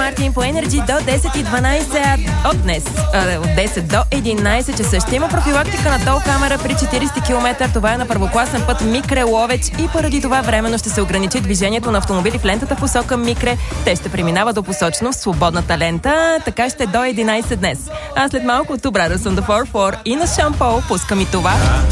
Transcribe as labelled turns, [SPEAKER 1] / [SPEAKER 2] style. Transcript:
[SPEAKER 1] Мартин по Energy до 10:12, от днес от 10 до 11 часа ще има профилактика на тол камера при 40 км. Това е на първокласен път Микре Ловеч и поради това временно ще се ограничи движението на автомобили в лентата в посока Микре. Те ще преминават до посочно в свободната лента. Така ще до 11 днес. А след малко Two Brothers on the 4-4 и на Шампол пускам и това.